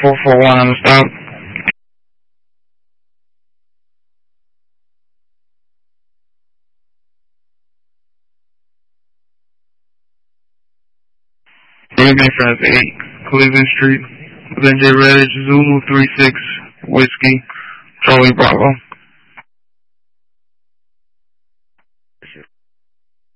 441 on the stop. Amen, France 8, Cleveland Street, J. Redditch, Zulu 36, Whiskey, Charlie Bravo.